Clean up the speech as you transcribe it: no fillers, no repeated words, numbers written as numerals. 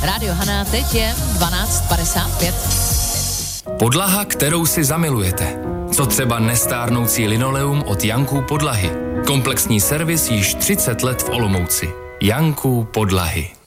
Rádio Hana, teď je 12:55. Podlaha, kterou si zamilujete. Co třeba nestárnoucí linoleum od Janků Podlahy. Komplexní servis již 30 let v Olomouci. Janků Podlahy.